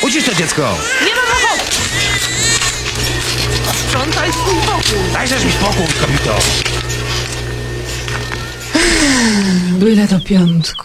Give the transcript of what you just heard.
Ucisz to dziecko! Nie mam ochoty! Sprzątaj swój pokój! Dajżesz mi spokój, kobito! Byle do piątku.